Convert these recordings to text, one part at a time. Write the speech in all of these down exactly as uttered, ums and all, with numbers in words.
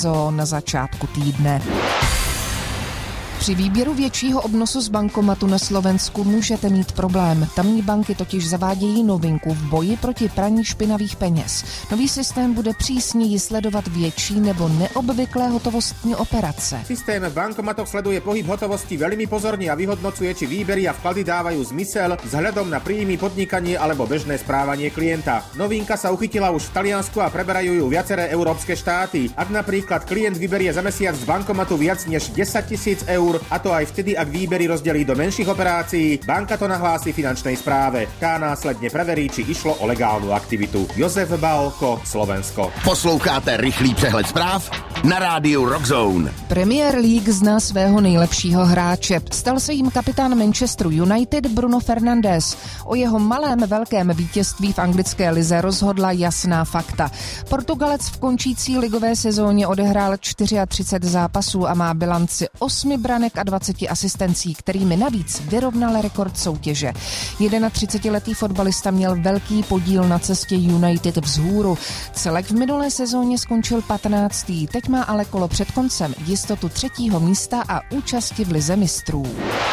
brzo na začátku týdne. Při výběru většího obnosu z bankomatu na Slovensku můžete mít problém. Tamní banky totiž zavádějí novinku v boji proti praní špinavých peněz. Nový systém bude přísněji sledovat větší nebo neobvyklé hotovostní operace. Systém v bankomatoch sleduje pohyb hotovosti veľmi pozorne a vyhodnocuje, či výbery a vklady dávajú zmysel vzhľadom na príjmy, podnikanie alebo bežné správanie klienta. Novinka sa uchytila už v Taliansku a preberajú ju viaceré európske štáty. Ak napríklad klient vyberie za mesiac z bankomatu viac než desaťtisíc eur, a to aj vtedy, ak výbery rozdelí do menších operácií, banka to nahlási finančnej správe. Tá následne preverí, či išlo o legálnu aktivitu. Jozef Bálko, Slovensko. Posloucháte rychlý přehled zpráv na rádiu Rockzone. Premier League zná svého nejlepšího hráče. Stal se jim kapitán Manchesteru United Bruno Fernandes. O jeho malém velkém vítězství v anglické lize rozhodla jasná fakta. Portugalec v končící ligové sezóně odehrál třicet čtyři zápasů a má bilanci osmi branek a dvacet asistencí, kterými navíc vyrovnal rekord soutěže. třicetiletý fotbalista měl velký podíl na cestě United vzhůru. Celek v minulé sezóně skončil patnáctý. Teď má ale kolo před koncem jistotu třetího místa a účasti v lize mistrů.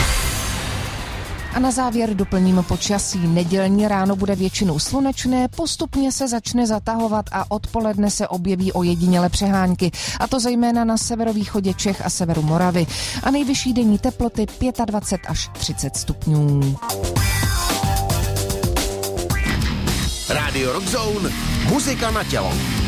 A na závěr doplním počasí. Nedělní ráno bude většinou slunečné, postupně se začne zatahovat a odpoledne se objeví ojedinělé přehánky, a to zejména na severovýchodě Čech a severu Moravy. A nejvyšší denní teploty dvacet pět až třicet stupňů. Rádio Rockzone, muzika na tělo.